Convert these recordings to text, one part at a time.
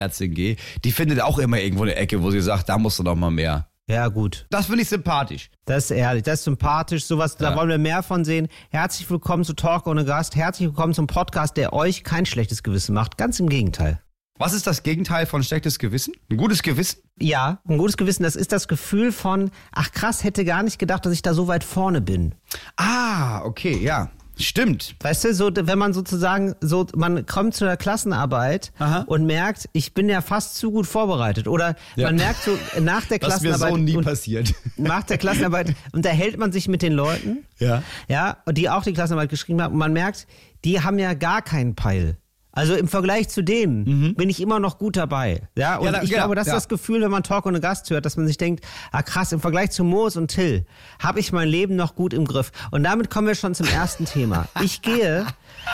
Ärztin gehe, die findet auch immer irgendwo eine Ecke, wo sie sagt, da musst du noch mal mehr. Ja, gut. Das finde ich sympathisch. Das ist ehrlich, das ist sympathisch, sowas, da wollen wir mehr von sehen. Herzlich willkommen zu Talk ohne Gast, herzlich willkommen zum Podcast, der euch kein schlechtes Gewissen macht, ganz im Gegenteil. Was ist das Gegenteil von schlechtes Gewissen? Ein gutes Gewissen? Ja, ein gutes Gewissen, das ist das Gefühl von, ach krass, hätte gar nicht gedacht, dass ich da so weit vorne bin. Ah, okay, ja. Stimmt. Weißt du, so, wenn man sozusagen, so, man kommt zu der Klassenarbeit und merkt, ich bin ja fast zu gut vorbereitet. Oder man merkt so, nach der Klassenarbeit. Das ist mir so nie passiert. Nach der Klassenarbeit unterhält man sich mit den Leuten, die auch die Klassenarbeit geschrieben haben. Und man merkt, die haben ja gar keinen Peil. Also im Vergleich zu denen bin ich immer noch gut dabei. Ja, und ich glaube, das ist das Gefühl, wenn man Talk ohne Gast hört, dass man sich denkt, ah krass, im Vergleich zu Moos und Till habe ich mein Leben noch gut im Griff. Und damit kommen wir schon zum ersten Thema. Ich gehe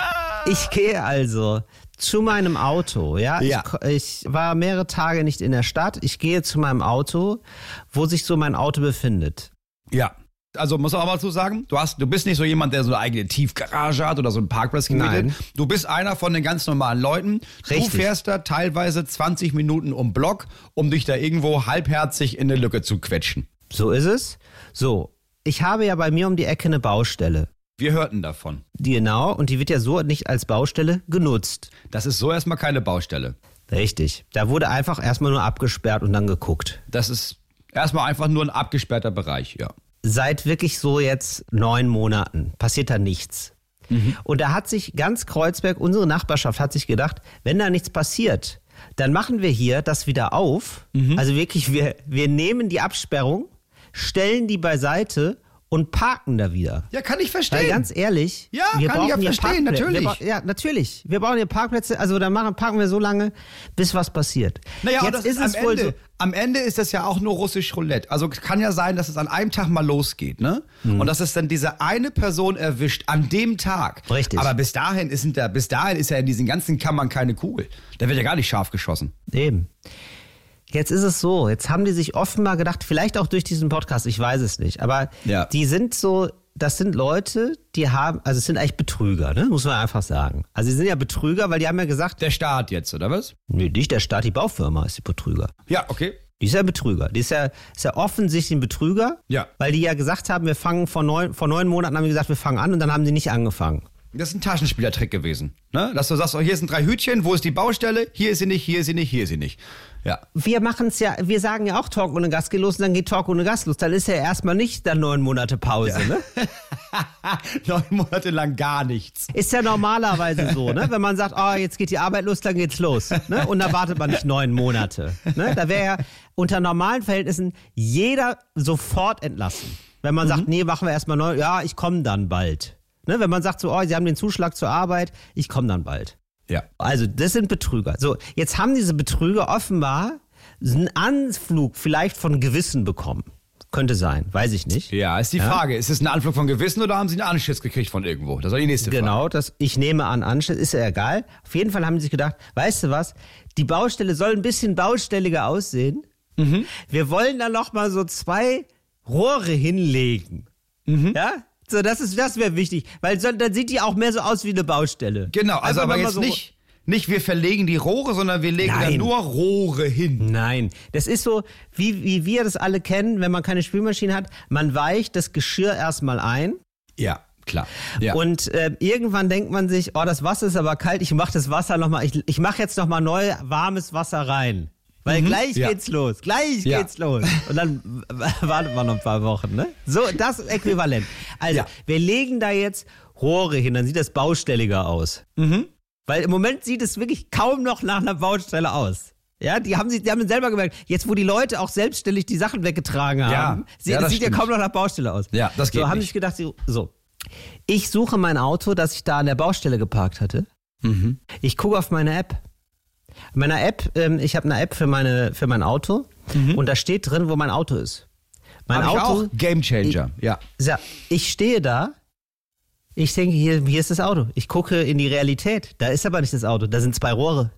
also zu meinem Auto. Ja? Ich war mehrere Tage nicht in der Stadt. Ich gehe zu meinem Auto, wo sich so mein Auto befindet. Ja. Also muss man auch mal dazu sagen, du bist nicht so jemand, der so eine eigene Tiefgarage hat oder so einen Parkplatz gemietet. Nein. Du bist einer von den ganz normalen Leuten. Richtig. Du fährst da teilweise 20 Minuten um Block, um dich da irgendwo halbherzig in eine Lücke zu quetschen. So ist es. So, ich habe ja bei mir um die Ecke eine Baustelle. Wir hörten davon. Genau, und die wird ja so nicht als Baustelle genutzt. Das ist so erstmal keine Baustelle. Richtig. Da wurde einfach erstmal nur abgesperrt und dann geguckt. Das ist erstmal einfach nur ein abgesperrter Bereich, ja. Seit wirklich so jetzt 9 Monaten passiert da nichts. Und da hat sich ganz Kreuzberg, unsere Nachbarschaft, hat sich gedacht, wenn da nichts passiert, dann machen wir hier das wieder auf. Also wirklich, wir nehmen die Absperrung, stellen die beiseite und parken da wieder. Ja, kann ich verstehen. Weil ganz ehrlich, ja, wir kann ich ja verstehen, natürlich. Natürlich. Wir brauchen hier Parkplätze, also da parken wir so lange, bis was passiert. Naja, jetzt und das ist es wohl so. Am Ende ist das ja auch nur russisch Roulette. Also kann ja sein, dass es an einem Tag mal losgeht, ne? Und dass es dann diese eine Person erwischt an dem Tag. Richtig. Aber bis dahin ist ja in diesen ganzen Kammern keine Kugel. Da wird ja gar nicht scharf geschossen. Eben. Jetzt ist es so, jetzt haben die sich offenbar gedacht, vielleicht auch durch diesen Podcast, ich weiß es nicht, aber die sind so, das sind Leute, die haben, also es sind eigentlich Betrüger, ne? Muss man einfach sagen. Also sie sind ja Betrüger, weil die haben ja gesagt... Der Staat jetzt, oder was? Nee, nicht der Staat, die Baufirma ist die Betrüger. Ja, okay. Die ist ja Betrüger. Die ist ja offensichtlich ein Betrüger, weil die ja gesagt haben, wir fangen vor 9 Monaten haben die gesagt, wir fangen an und dann haben die nicht angefangen. Das ist ein Taschenspielertrick gewesen, ne? Dass du sagst, oh, hier sind 3 Hütchen, wo ist die Baustelle? Hier ist sie nicht, hier ist sie nicht, hier ist sie nicht. Ja. Wir machen's ja, wir sagen ja auch Talk ohne Gast geht los und dann geht Talk ohne Gast los. Dann ist ja erstmal nicht dann 9 Monate Pause, ne? 9 Monate lang gar nichts. Ist ja normalerweise so, ne? Wenn man sagt, oh, jetzt geht die Arbeit los, dann geht's los. Ne? Und da wartet man nicht 9 Monate. Ne? Da wäre ja unter normalen Verhältnissen jeder sofort entlassen. Wenn man sagt, nee, machen wir erstmal 9, ja, ich komme dann bald. Ne, wenn man sagt so, oh, sie haben den Zuschlag zur Arbeit, ich komme dann bald. Ja. Also das sind Betrüger. So, jetzt haben diese Betrüger offenbar einen Anflug vielleicht von Gewissen bekommen. Könnte sein, weiß ich nicht. Ja, ist die Frage, ist es ein Anflug von Gewissen oder haben sie einen Anschiss gekriegt von irgendwo? Das ist die nächste Frage. Genau, ich nehme an, Anschiss, ist ja egal. Auf jeden Fall haben sie sich gedacht, weißt du was, die Baustelle soll ein bisschen baustelliger aussehen. Wir wollen da noch mal so 2 Rohre hinlegen. Ja? So, das wäre wichtig, weil dann sieht die auch mehr so aus wie eine Baustelle. Genau, also aber jetzt so nicht wir verlegen die Rohre, sondern wir legen da nur Rohre hin. Nein, das ist so, wie wir das alle kennen, wenn man keine Spülmaschine hat, man weicht das Geschirr erstmal ein. Ja, klar. Ja. Und irgendwann denkt man sich, oh, das Wasser ist aber kalt, ich mache das Wasser nochmal, ich mache jetzt nochmal neu warmes Wasser rein. Weil gleich geht's los, geht's los. Und dann wartet man noch ein paar Wochen, ne? So, das ist äquivalent. Also, wir legen da jetzt Rohre hin, dann sieht das baustelliger aus. Weil im Moment sieht es wirklich kaum noch nach einer Baustelle aus. Ja, die haben selber gemerkt, jetzt wo die Leute auch selbstständig die Sachen weggetragen haben, sieht ja kaum noch nach Baustelle aus. Ja, das geht so, haben sich gedacht, so, ich suche mein Auto, das ich da an der Baustelle geparkt hatte. Ich gucke auf meine App. Meiner App, ich habe eine App für mein Auto und da steht drin, wo mein Auto ist. Mein Auto, auch Gamechanger, Ich stehe da, ich denke, hier ist das Auto. Ich gucke in die Realität, da ist aber nicht das Auto, da sind 2 Rohre.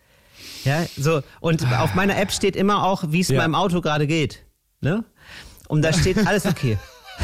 Ja, so, und auf meiner App steht immer auch, wie es meinem Auto gerade geht. Ne? Und da steht, alles okay.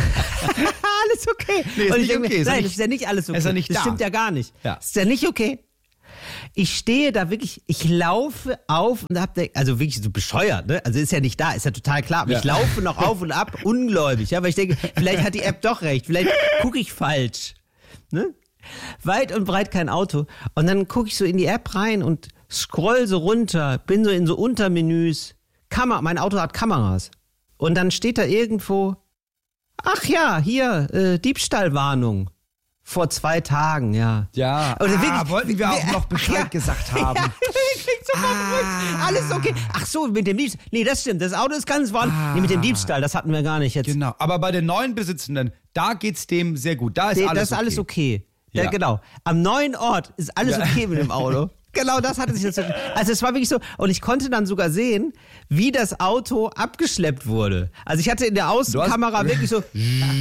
Alles okay. Nee, ist und nicht okay. Nein, das ist ja nicht alles okay. Ist ja nicht das da. Stimmt ja gar nicht. Ja. Das ist ja nicht okay. Ich stehe da wirklich, ich laufe auf und also wirklich so bescheuert, ne? Also ist ja nicht da, ist ja total klar. Aber ich laufe noch auf und ab, ungläubig, ja, weil ich denke, vielleicht hat die App doch recht, vielleicht gucke ich falsch, ne? Weit und breit kein Auto. Und dann gucke ich so in die App rein und scroll so runter, bin so in so Untermenüs. Mein Auto hat Kameras. Und dann steht da irgendwo, ach ja, hier, Diebstahlwarnung. Vor 2 Tagen, ja. Ja, wollten wir auch noch Bescheid gesagt haben. Alles okay. Ach so, mit dem Diebstahl. Nee, das stimmt, das Auto ist ganz woanders. Nee, mit dem Diebstahl, das hatten wir gar nicht jetzt. Genau, aber bei den neuen Besitzenden, da geht's dem sehr gut. Da ist alles okay. Ja, genau. Am neuen Ort ist alles okay mit dem Auto. Genau, das hatte sich jetzt. Also es war wirklich so, und ich konnte dann sogar sehen, wie das Auto abgeschleppt wurde. Also ich hatte in der Außenkamera wirklich so,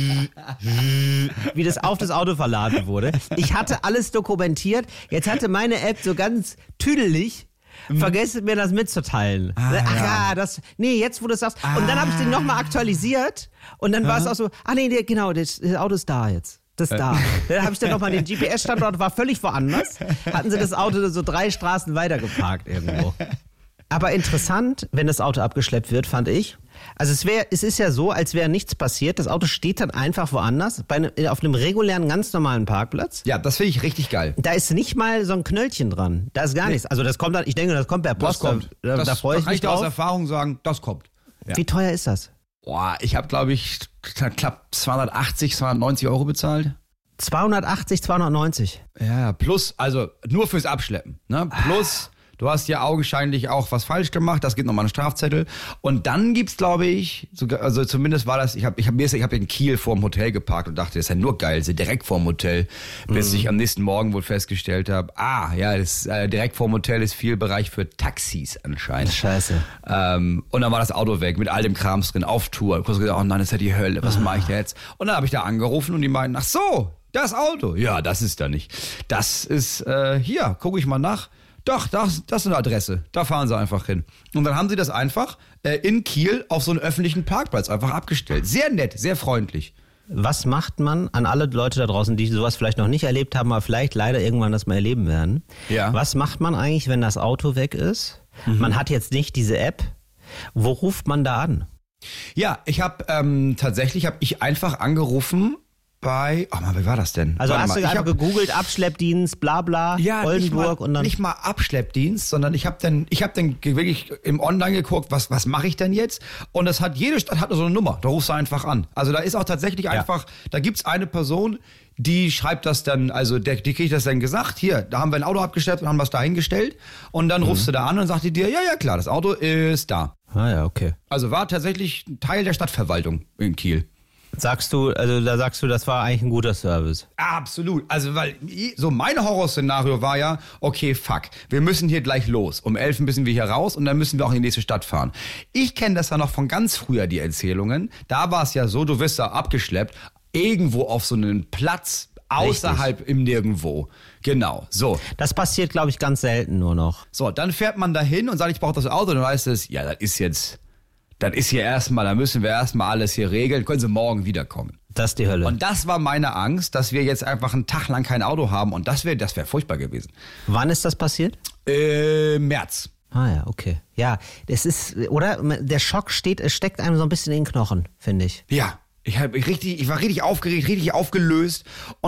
wie das auf das Auto verladen wurde. Ich hatte alles dokumentiert. Jetzt hatte meine App so ganz tüdelig vergessen, mir das mitzuteilen. Jetzt wo du es sagst. Und dann habe ich den nochmal aktualisiert und dann war es auch so, genau, das Auto ist da jetzt. Das da. Dann habe ich dann nochmal den GPS-Standort, war völlig woanders. Hatten sie das Auto so 3 Straßen weiter geparkt irgendwo. Aber interessant, wenn das Auto abgeschleppt wird, fand ich. Also es ist ja so, als wäre nichts passiert. Das Auto steht dann einfach woanders, auf einem regulären, ganz normalen Parkplatz. Ja, das finde ich richtig geil. Da ist nicht mal so ein Knöllchen dran. Da ist gar nichts. Also das kommt dann, ich denke, das kommt per Post. Da freue ich mich drauf. Kann ich dir aus Erfahrung sagen, das kommt. Ja. Wie teuer ist das? Boah, ich habe, glaube ich, knapp 280, 290 Euro bezahlt. 280, 290? Ja, plus, also nur fürs Abschleppen. Ne? Plus, du hast ja augenscheinlich auch was falsch gemacht, das gibt nochmal einen Strafzettel. Und dann gibt's, glaube ich, sogar, also zumindest war das, ich hab in Kiel vorm Hotel geparkt und dachte, das ist ja nur geil, ist ja direkt vorm Hotel, bis ich am nächsten Morgen wohl festgestellt habe, direkt vorm Hotel ist viel Bereich für Taxis anscheinend. Scheiße. Und dann war das Auto weg, mit all dem Krams drin, auf Tour. Ich habe gedacht, oh nein, das ist ja die Hölle, was mache ich da jetzt? Und dann habe ich da angerufen und die meinten, ach so, das Auto. Ja, das ist da nicht. Das ist, hier, gucke ich mal nach. Doch, das ist eine Adresse. Da fahren sie einfach hin. Und dann haben sie das einfach in Kiel auf so einen öffentlichen Parkplatz einfach abgestellt. Sehr nett, sehr freundlich. Was macht man an alle Leute da draußen, die sowas vielleicht noch nicht erlebt haben, aber vielleicht leider irgendwann das mal erleben werden? Ja. Was macht man eigentlich, wenn das Auto weg ist? Man hat jetzt nicht diese App. Wo ruft man da an? Ja, ich habe tatsächlich einfach angerufen bei, wie war das denn? Also hast du einfach gegoogelt, Abschleppdienst, bla bla, ja, Oldenburg und dann... Nicht mal Abschleppdienst, sondern ich habe dann wirklich im Online geguckt, was mache ich denn jetzt? Und jede Stadt hat so eine Nummer, da rufst du einfach an. Also da ist auch tatsächlich einfach, da gibt's eine Person, die schreibt das dann, also die kriegt das dann gesagt, hier, da haben wir ein Auto abgeschleppt und haben was da hingestellt und dann rufst du da an und sagt die dir, ja klar, das Auto ist da. Ah ja, okay. Also war tatsächlich Teil der Stadtverwaltung in Kiel. Sagst du, das war eigentlich ein guter Service? Absolut. Also, weil so mein Horrorszenario war ja, okay, fuck, wir müssen hier gleich los. Um 11 müssen wir hier raus und dann müssen wir auch in die nächste Stadt fahren. Ich kenne das ja noch von ganz früher, die Erzählungen. Da war es ja so, du wirst da abgeschleppt, irgendwo auf so einen Platz außerhalb im Nirgendwo. Genau, so. Das passiert, glaube ich, ganz selten nur noch. So, dann fährt man da hin und sagt, ich brauche das Auto. Und dann heißt es, ja, das ist hier erstmal, da müssen wir erstmal alles hier regeln, können Sie morgen wiederkommen. Das ist die Hölle. Und das war meine Angst, dass wir jetzt einfach einen Tag lang kein Auto haben und das wäre furchtbar gewesen. Wann ist das passiert? März. Ah ja, okay. Ja, das ist, oder? Der Schock steckt einem so ein bisschen in den Knochen, finde ich. Ja. Ich war richtig aufgeregt, richtig aufgelöst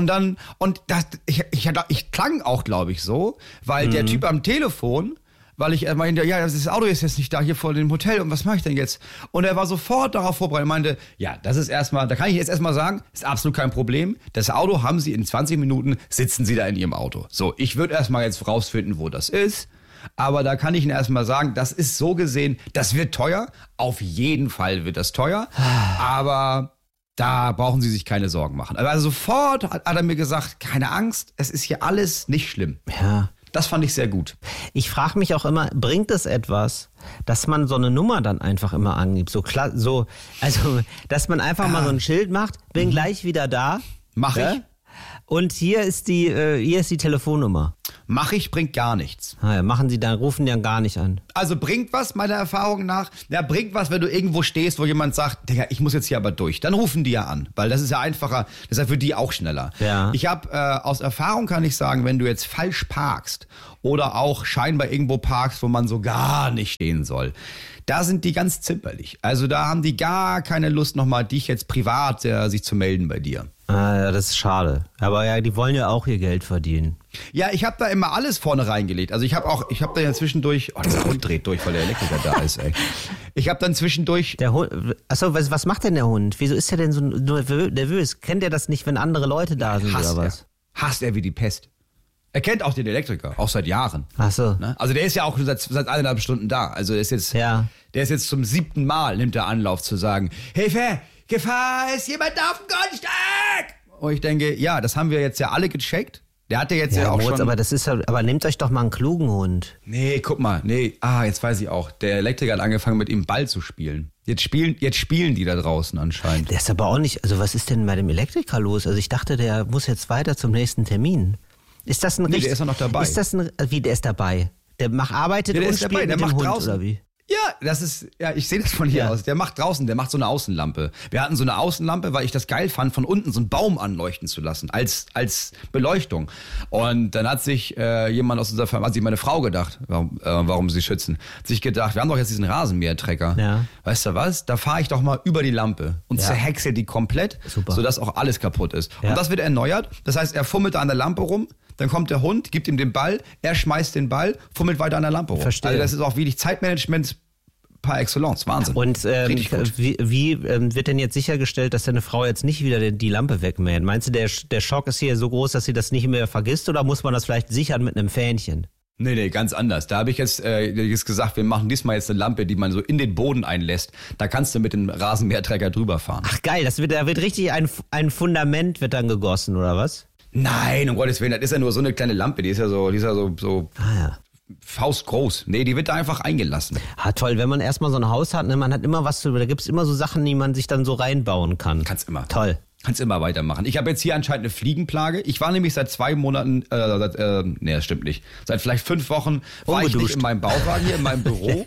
ich klang auch, glaube ich, so, weil der Typ am Telefon, weil ich meinte, ja, das Auto ist jetzt nicht da hier vor dem Hotel und was mache ich denn jetzt? Und er war sofort darauf vorbereitet und meinte, ja, da kann ich jetzt erstmal sagen, ist absolut kein Problem. Das Auto haben Sie in 20 Minuten, sitzen Sie da in Ihrem Auto. So, ich würde erstmal jetzt rausfinden, wo das ist. Aber da kann ich Ihnen erstmal sagen, das ist so gesehen, das wird teuer. Auf jeden Fall wird das teuer. Aber da brauchen Sie sich keine Sorgen machen. Also sofort hat er mir gesagt, keine Angst, es ist hier alles nicht schlimm. Ja. Das fand ich sehr gut. Ich frage mich auch immer, bringt es etwas, dass man so eine Nummer dann einfach immer angibt? Dass man einfach mal so ein Schild macht, bin gleich wieder da. Mach ich. Und hier ist die Telefonnummer. Mach ich, bringt gar nichts. Ja, rufen die dann gar nicht an. Also bringt was, meiner Erfahrung nach. Ja, bringt was, wenn du irgendwo stehst, wo jemand sagt, Digga, ich muss jetzt hier aber durch. Dann rufen die ja an, weil das ist ja einfacher, das ist ja für die auch schneller. Ja. Ich habe, aus Erfahrung kann ich sagen, wenn du jetzt falsch parkst oder auch scheinbar irgendwo parkst, wo man so gar nicht stehen soll, da sind die ganz zimperlich. Also da haben die gar keine Lust, nochmal dich jetzt privat sich zu melden bei dir. Ja, das ist schade. Aber ja, die wollen ja auch ihr Geld verdienen. Ja, ich habe da immer alles vorne reingelegt. Also ich habe da ja zwischendurch, dieser Hund dreht durch, weil der Elektriker da ist, ey. Ich habe dann zwischendurch... Der Hund, achso, was macht denn der Hund? Wieso ist der denn so nervös? Kennt er das nicht, wenn andere Leute da sind oder was? Hasst er wie die Pest. Er kennt auch den Elektriker, auch seit Jahren. Ach so. Also der ist ja auch seit 1,5 Stunden da. Also der ist jetzt zum 7. Mal, nimmt er Anlauf zu sagen, Hilfe, Gefahr, ist jemand auf dem Grundstück? Und ich denke, ja, das haben wir jetzt ja alle gecheckt. Der hatte jetzt ja auch schon... Aber nehmt euch doch mal einen klugen Hund. Nee, guck mal, jetzt weiß ich auch. Der Elektriker hat angefangen, mit ihm Ball zu spielen. Jetzt spielen die da draußen anscheinend. Der ist aber auch nicht, also was ist denn bei dem Elektriker los? Also ich dachte, der muss jetzt weiter zum nächsten Termin. Ist das ein der ist ja noch dabei. Der ist dabei? Der arbeitet und spielt dabei. mit dem Hund, draußen. Oder wie? Ja, ich sehe das von hier aus. Der macht draußen, der macht so eine Außenlampe. Wir hatten so eine Außenlampe, weil ich das geil fand, von unten so einen Baum anleuchten zu lassen, als Beleuchtung. Und dann hat sich jemand aus unserer Firma, hat sich meine Frau gedacht, warum sie schützen, hat sich gedacht, wir haben doch jetzt diesen Rasenmähertrecker. Ja. Weißt du was? Da fahre ich doch mal über die Lampe und zerhäcksel die komplett, sodass auch alles kaputt ist. Ja. Und das wird erneuert. Das heißt, er fummelt an der Lampe rum. Dann kommt der Hund, gibt ihm den Ball, er schmeißt den Ball, fummelt weiter an der Lampe rum. Verstehe. Also das ist auch wirklich Zeitmanagement par excellence. Wahnsinn. Und wie wird denn jetzt sichergestellt, dass deine Frau jetzt nicht wieder die Lampe wegmäht? Meinst du, der Schock ist hier so groß, dass sie das nicht mehr vergisst, oder muss man das vielleicht sichern mit einem Fähnchen? Nee, ganz anders. Da habe ich jetzt gesagt, wir machen diesmal jetzt eine Lampe, die man so in den Boden einlässt. Da kannst du mit dem Rasenmähertrecker drüber fahren. Ach geil, da wird richtig ein Fundament wird dann gegossen, oder was? Nein, um Gottes Willen, das ist ja nur so eine kleine Lampe, die ist ja so faustgroß. Nee, die wird da einfach eingelassen. Ah, toll, wenn man erstmal so ein Haus hat, ne, man hat immer was da gibt's immer so Sachen, die man sich dann so reinbauen kann. Kannst immer. Toll. Kannst immer weitermachen. Ich habe jetzt hier anscheinend eine Fliegenplage. Ich war nämlich seit 2 Monaten, nee, das stimmt nicht. Seit vielleicht 5 Wochen war ich nicht in meinem Bauwagen hier, in meinem Büro.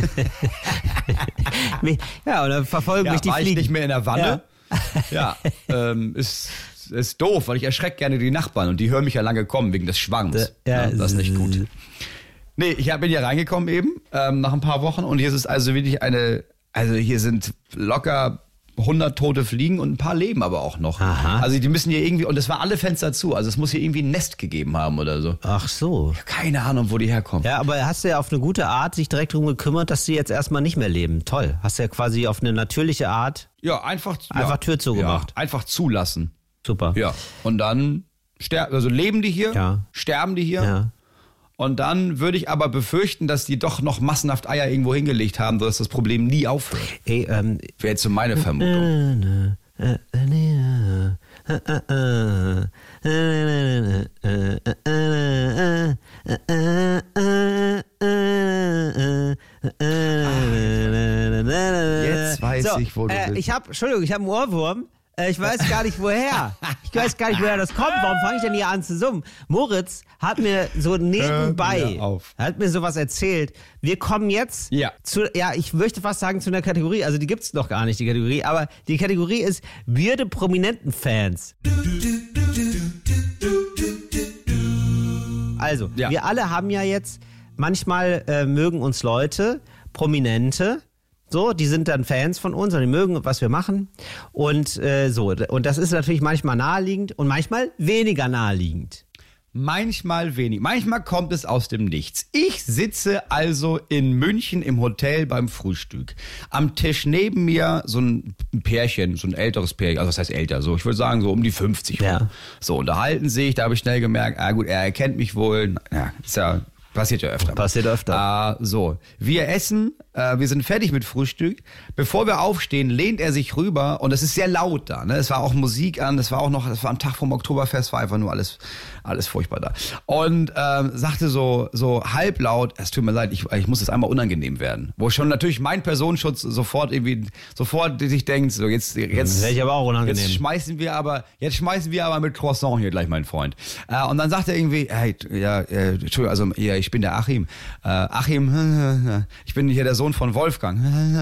Ja, und dann verfolgen mich die war Fliegen. Ich nicht mehr in der Wanne. Ja, ist doof, weil ich erschrecke gerne die Nachbarn und die hören mich ja lange kommen wegen des Schwangs. Das ist nicht gut. Nee, ich bin hier reingekommen eben, nach ein paar Wochen, und hier ist es also wirklich hier sind locker 100 tote Fliegen und ein paar leben aber auch noch. Aha. Also die müssen hier irgendwie, und es war alle Fenster zu, also es muss hier irgendwie ein Nest gegeben haben oder so. Ach so. Keine Ahnung, wo die herkommen. Ja, aber hast du ja auf eine gute Art sich direkt darum gekümmert, dass sie jetzt erstmal nicht mehr leben. Toll. Hast du ja quasi auf eine natürliche Art einfach Tür zugemacht. Ja, einfach zulassen. Super. Ja, und dann leben die hier, sterben die hier. Ja. Und dann würde ich aber befürchten, dass die doch noch massenhaft Eier irgendwo hingelegt haben, sodass das Problem nie aufhört. Wäre jetzt so meine Vermutung. Jetzt weiß ich, wo du bist. Ich habe einen Ohrwurm. Ich weiß gar nicht, woher. Das kommt. Warum fange ich denn hier an zu summen? Moritz hat mir so nebenbei, hat mir sowas erzählt. Wir kommen jetzt ich möchte fast sagen zu einer Kategorie, also die gibt's noch gar nicht, die Kategorie, aber die Kategorie ist Würde Prominenten-Fans. Also, wir alle haben ja jetzt, manchmal mögen uns Leute, Prominente, so, die sind dann Fans von uns und die mögen, was wir machen. Und und das ist natürlich manchmal naheliegend und manchmal weniger naheliegend. Manchmal wenig. Manchmal kommt es aus dem Nichts. Ich sitze also in München im Hotel beim Frühstück. Am Tisch neben mir so ein Pärchen, so ein älteres Pärchen, also was heißt älter, so ich würde sagen so um die 50. Ja. So, unterhalten sich, da habe ich schnell gemerkt, gut, er erkennt mich wohl. Ja, ist ja... Passiert ja öfter. Passiert öfter. So, wir essen wir sind fertig mit Frühstück. Bevor wir aufstehen, lehnt er sich rüber und es ist sehr laut da. Ne? Es war auch Musik an, es war am Tag vom Oktoberfest, war einfach nur alles furchtbar da. Und sagte so halblaut, es tut mir leid, ich muss jetzt einmal unangenehm werden. Wo schon natürlich mein Personenschutz sofort sich denkt, so jetzt wäre ich aber auch unangenehm. Jetzt schmeißen wir aber mit Croissant hier gleich, mein Freund. Und dann sagt er irgendwie, hey, Entschuldigung, also ja, ich bin der Achim. Achim, ich bin hier der Sohn von Wolfgang.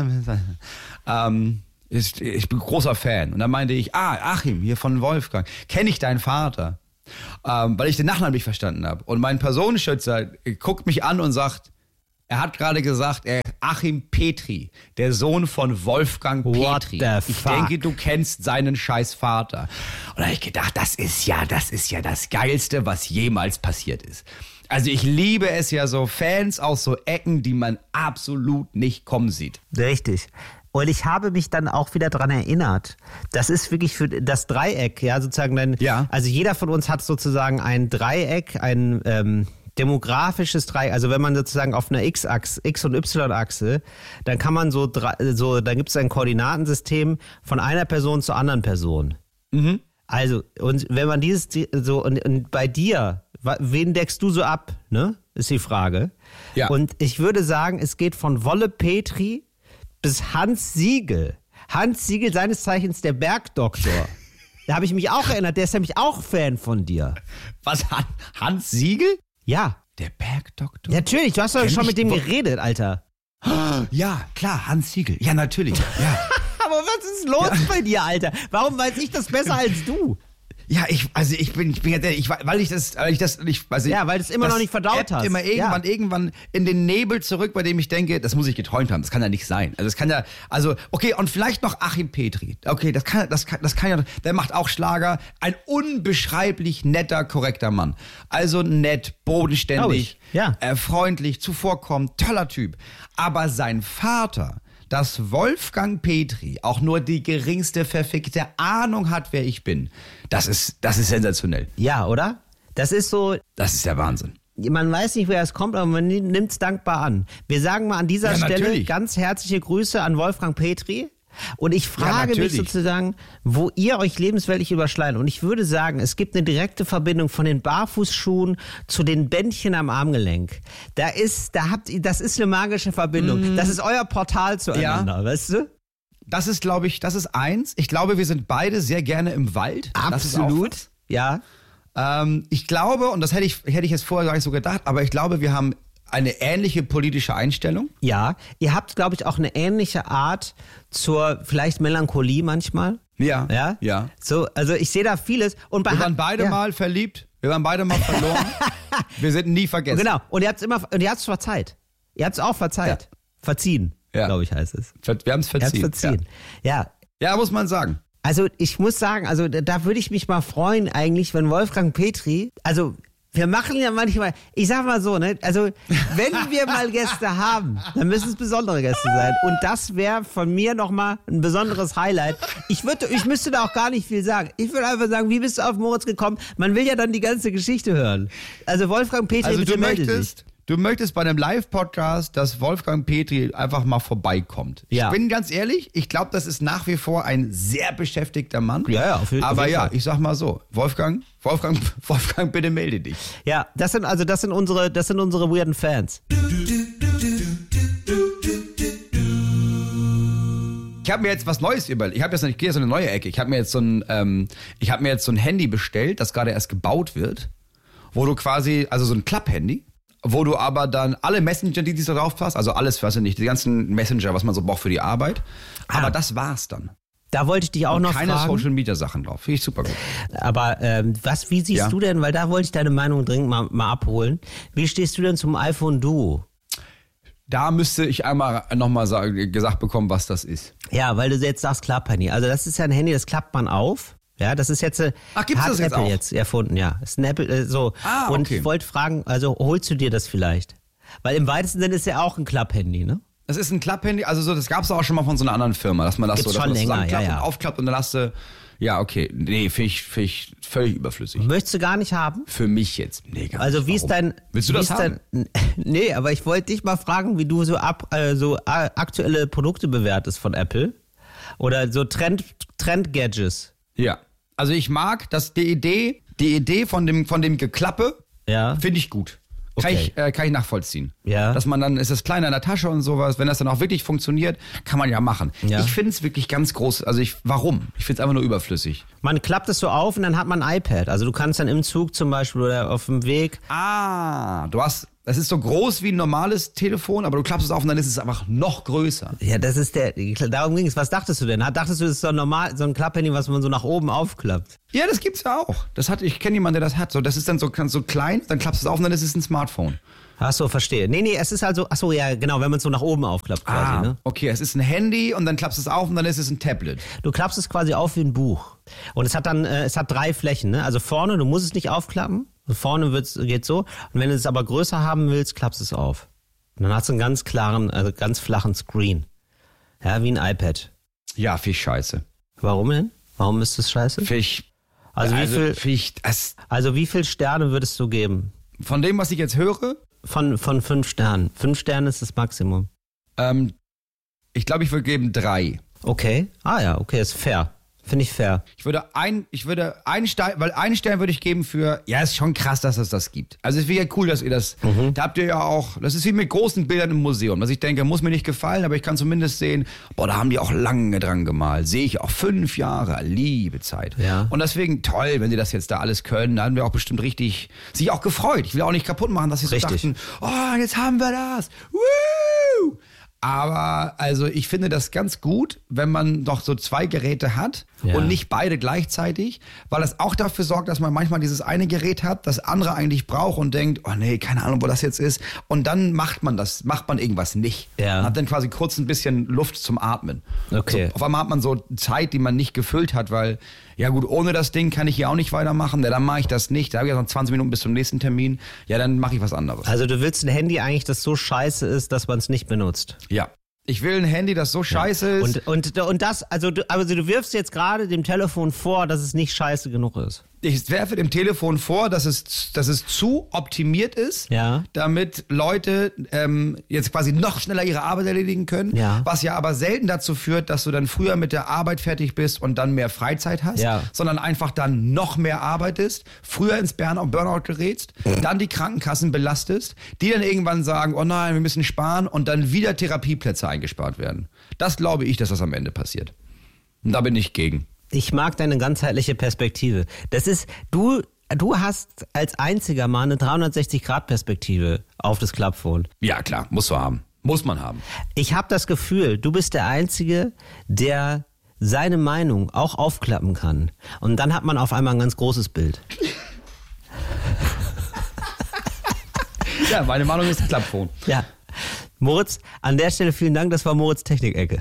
Ich bin großer Fan. Und dann meinte ich, Achim, hier von Wolfgang. Kenne ich deinen Vater? Weil ich den Nachnamen nicht verstanden habe. Und mein Personenschützer guckt mich an und sagt, er hat gerade gesagt, Achim Petri, der Sohn von Wolfgang Petri. What the fuck? Ich denke, du kennst seinen scheiß Vater. Und da habe ich gedacht, das ist ja das Geilste, was jemals passiert ist. Also ich liebe es ja so, Fans aus so Ecken, die man absolut nicht kommen sieht. Richtig. Und ich habe mich dann auch wieder dran erinnert, das ist wirklich für das Dreieck, ja, sozusagen also jeder von uns hat sozusagen ein Dreieck, ein demografisches Dreieck, also wenn man sozusagen auf einer X- und Y-Achse, dann kann man da gibt es ein Koordinatensystem von einer Person zur anderen Person. Mhm. Also, und wenn man und bei dir, wen deckst du so ab, ne? Ist die Frage. Ja. Und ich würde sagen, es geht von Wolle Petri bis Hans Siegel. Hans Siegel, seines Zeichens der Bergdoktor. Da habe ich mich auch erinnert, der ist nämlich auch Fan von dir. Was, Hans Siegel? Ja. Der Bergdoktor? Natürlich, du hast doch schon mit dem geredet, Alter. Ja, klar, Hans Siegel. Ja, natürlich. Ja. Aber was ist los bei dir, Alter? Warum weiß ich das besser als du? Ja, ich bin ganz ehrlich, weil ich das nicht, also ja, weil du es immer noch nicht verdaut hast. Immer irgendwann in den Nebel zurück, bei dem ich denke, das muss ich geträumt haben, das kann ja nicht sein. Also das kann ja, okay, und vielleicht noch Achim Petri. Okay, das kann ja, der macht auch Schlager, ein unbeschreiblich netter, korrekter Mann. Also nett, bodenständig, freundlich, zuvorkommend, toller Typ. Aber sein Vater, dass Wolfgang Petri auch nur die geringste verfickte Ahnung hat, wer ich bin, das ist sensationell. Ja, oder? Das ist so. Das ist der Wahnsinn. Man weiß nicht, wer es kommt, aber man nimmt es dankbar an. Wir sagen mal an dieser Stelle ganz herzliche Grüße an Wolfgang Petri. Und ich frage mich sozusagen, wo ihr euch lebensweltlich überschneidet. Und ich würde sagen, es gibt eine direkte Verbindung von den Barfußschuhen zu den Bändchen am Armgelenk. Das ist eine magische Verbindung. Das ist euer Portal zueinander, weißt du? Das ist, glaube ich, eins. Ich glaube, wir sind beide sehr gerne im Wald. Absolut, ja. Ich glaube, und das hätte ich jetzt vorher gar nicht so gedacht, aber ich glaube, wir haben eine ähnliche politische Einstellung. Ja, ihr habt, glaube ich, auch eine ähnliche Art zur vielleicht Melancholie manchmal. Ja. So, also ich sehe da vieles. Und wir waren beide mal verliebt, wir waren beide mal verloren. Wir sind nie vergessen. Genau, und ihr habt es verzeiht. Ihr habt es auch verzeiht. Ja. Verziehen, glaube ich, heißt es. Wir haben es verziehen. Ja, muss man sagen. Also ich muss sagen, also da würde ich mich mal freuen eigentlich, wenn Wolfgang Petri, also wir machen ja manchmal, ich sag mal so, ne, also wenn wir mal Gäste haben, dann müssen es besondere Gäste sein. Und das wäre von mir nochmal ein besonderes Highlight. Ich müsste da auch gar nicht viel sagen. Ich würde einfach sagen, wie bist du auf Moritz gekommen? Man will ja dann die ganze Geschichte hören. Also Wolfgang Petri, bitte melde dich. Du möchtest bei einem Live-Podcast, dass Wolfgang Petri einfach mal vorbeikommt. Ja. Ich bin ganz ehrlich, ich glaube, das ist nach wie vor ein sehr beschäftigter Mann. Ja, auf jeden Fall. Aber ich sag mal so, Wolfgang, bitte melde dich. Ja, das sind unsere weirden Fans. Ich habe mir jetzt was Neues überlegt. Ich gehe jetzt in eine neue Ecke. Ich habe mir jetzt so ein Handy bestellt, das gerade erst gebaut wird, wo du quasi, also so ein Klapp-Handy, wo du aber dann alle Messenger, die da drauf passt, also alles, was nicht, die ganzen Messenger, was man so braucht für die Arbeit, aber das war's dann. Da wollte ich dich auch noch fragen. Keine Social-Media-Sachen drauf, finde ich super gut. Aber wie siehst du denn, weil da wollte ich deine Meinung dringend mal abholen, wie stehst du denn zum iPhone Duo? Da müsste ich einmal nochmal gesagt bekommen, was das ist. Ja, weil du jetzt sagst Klapp-Handy. Also das ist ja ein Handy, das klappt man auf. Ja, das ist jetzt gibt's das jetzt Apple auch? jetzt erfunden, ja. Das ist ein Apple, so. Okay. Und ich wollte fragen, also holst du dir das vielleicht? Weil im weitesten Sinne ist ja auch ein Klapp-Handy, ne? Das ist ein Klapphandy, also so, das gab es auch schon mal von so einer anderen Firma, dass man das Gibt's so, dass schon man das länger, zusammenklappt ja. und aufklappt und dann hast du, ja, okay, nee, finde ich völlig überflüssig. Möchtest du gar nicht haben? Für mich jetzt, nee, gar Also nicht. wie ist dein... Willst du wie das ist haben? Nee, aber ich wollte dich mal fragen, wie du so aktuelle Produkte bewertest von Apple. Oder so Trend-Gadgets. Ja, also ich mag, dass die Idee von dem Geklappe, Ja. finde ich gut. Okay. Kann ich nachvollziehen. Ja. Dass man dann, ist es kleiner in der Tasche und sowas, wenn das dann auch wirklich funktioniert, kann man ja machen. Ja. Ich finde es wirklich ganz groß, also warum? Ich finde es einfach nur überflüssig. Man klappt es so auf und dann hat man ein iPad. Also du kannst dann im Zug zum Beispiel oder auf dem Weg. Das ist so groß wie ein normales Telefon, aber du klappst es auf und dann ist es einfach noch größer. Ja, das ist darum ging es. Was dachtest du denn? Dachtest du, das ist so normal, so ein Klapphandy, was man so nach oben aufklappt? Ja, das gibt's ja auch. Ich kenne jemanden, der das hat. So, das ist dann so klein, dann klappst du es auf und dann ist es ein Smartphone. Ach so, verstehe. Nee, es ist also, ach so, ja, genau, wenn man es so nach oben aufklappt quasi, ne? Okay, es ist ein Handy und dann klappst du es auf und dann ist es ein Tablet. Du klappst es quasi auf wie ein Buch. Und es hat 3 Flächen, ne? Also vorne, du musst es nicht aufklappen. Vorne geht's so. Und wenn du es aber größer haben willst, klappst du es auf. Und dann hast du einen ganz klaren, ganz flachen Screen. Ja, wie ein iPad. Ja, finde ich scheiße. Warum denn? Warum ist das scheiße? Also wie viel Sterne würdest du geben? Von dem, was ich jetzt höre? Von 5 Sternen. 5 Sterne ist das Maximum. Ich glaube, ich würde geben 3. Okay. Okay, ist fair. Finde ich fair. Ich würde einen Stern würde ich geben für, ja, ist schon krass, dass es das gibt. Also es wäre ja cool, dass ihr das, da habt ihr ja auch, das ist wie mit großen Bildern im Museum. Also ich denke, muss mir nicht gefallen, aber ich kann zumindest sehen, da haben die auch lange dran gemalt. Sehe ich auch 5 Jahre, liebe Zeit. Ja. Und deswegen toll, wenn sie das jetzt da alles können, da haben wir auch bestimmt sich auch gefreut. Ich will auch nicht kaputt machen, dass sie so dachten, jetzt haben wir das. Woo! Aber also ich finde das ganz gut, wenn man doch so 2 Geräte hat und nicht beide gleichzeitig, weil das auch dafür sorgt, dass man manchmal dieses eine Gerät hat, das andere eigentlich braucht und denkt, oh nee, keine Ahnung, wo das jetzt ist. Und dann macht man irgendwas nicht. Ja. Hat dann quasi kurz ein bisschen Luft zum Atmen. Okay. So, auf einmal hat man so Zeit, die man nicht gefüllt hat, weil, ja gut, ohne das Ding kann ich hier auch nicht weitermachen. Ja, dann mache ich das nicht. Da habe ich ja noch 20 Minuten bis zum nächsten Termin. Ja, dann mache ich was anderes. Also du willst ein Handy eigentlich, das so scheiße ist, dass man es nicht benutzt. Ja. Ich will ein Handy, das so scheiße ist. Und das, also du wirfst jetzt gerade dem Telefon vor, dass es nicht scheiße genug ist. Ich werfe dem Telefon vor, dass es zu optimiert ist, damit Leute jetzt quasi noch schneller ihre Arbeit erledigen können, was ja aber selten dazu führt, dass du dann früher mit der Arbeit fertig bist und dann mehr Freizeit hast, sondern einfach dann noch mehr arbeitest, früher ins Burnout gerätst, dann die Krankenkassen belastest, die dann irgendwann sagen, oh nein, wir müssen sparen und dann wieder Therapieplätze eingespart werden. Das glaube ich, dass das am Ende passiert. Und da bin ich gegen. Ich mag deine ganzheitliche Perspektive. Das ist, du hast als einziger mal eine 360-Grad-Perspektive auf das Klappphone. Ja, klar, muss man haben. Ich habe das Gefühl, du bist der Einzige, der seine Meinung auch aufklappen kann. Und dann hat man auf einmal ein ganz großes Bild. Ja, meine Meinung ist ein Klappphone. Ja. Moritz, an der Stelle vielen Dank, das war Moritz Technik-Ecke.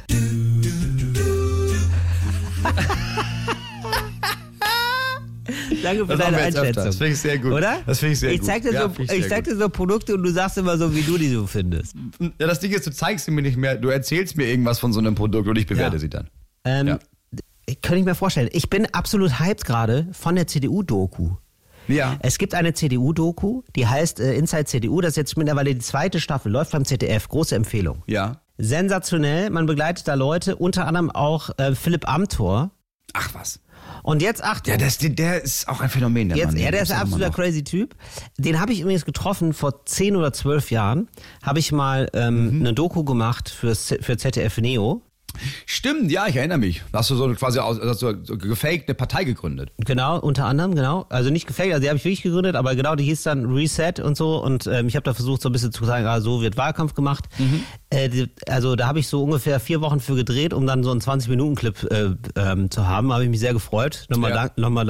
Danke für deine Einschätzung. Das finde ich sehr gut. Oder? Das finde ich sehr gut. Ich zeig dir so Produkte und du sagst immer so, wie du die so findest. Ja, das Ding ist, du zeigst sie mir nicht mehr, du erzählst mir irgendwas von so einem Produkt und ich bewerte sie dann. Könnte ich mir vorstellen. Ich bin absolut hyped gerade von der CDU-Doku. Ja. Es gibt eine CDU-Doku, die heißt Inside CDU, das ist jetzt mittlerweile die 2. Staffel, läuft beim ZDF, große Empfehlung. Ja. Sensationell, man begleitet da Leute, unter anderem auch Philipp Amthor. Ach was. Und jetzt Achtung. Ja, der ist auch ein Phänomen. Der ist ein absoluter crazy Typ. Den habe ich übrigens getroffen vor 10 oder 12 Jahren. Habe ich mal eine Doku gemacht für ZDF Neo. Stimmt, ja, ich erinnere mich. Da hast du so quasi so gefaked eine Partei gegründet. Genau, unter anderem, genau. Also nicht gefaked, also die habe ich wirklich gegründet, aber genau, die hieß dann Reset und so. Und ich habe da versucht, so ein bisschen zu sagen, so wird Wahlkampf gemacht. Also da habe ich so ungefähr 4 Wochen für gedreht, um dann so einen 20-Minuten-Clip zu haben. Habe ich mich sehr gefreut. Nochmal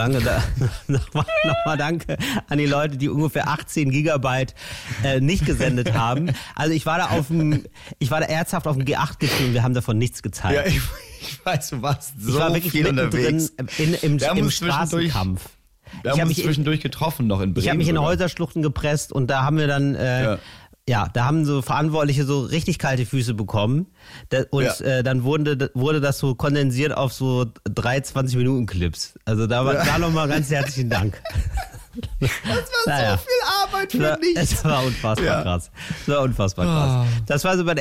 danke an die Leute, die ungefähr 18 Gigabyte nicht gesendet haben. Also ich war da ernsthaft auf dem G8-Gipfel und wir haben davon nichts gezeigt. Ja, ich weiß, du warst so ich war wirklich viel unterwegs. Im Straßenkampf. Wir haben uns zwischendurch getroffen noch in Bremen. Ich habe mich in Häuserschluchten gepresst und da haben wir dann Ja, da haben so Verantwortliche so richtig kalte Füße bekommen. Dann wurde das so kondensiert auf so 3 20-Minuten-Clips. Also da nochmal ganz herzlichen Dank. Das war so viel Arbeit für nichts. Es war unfassbar krass. Das war so meine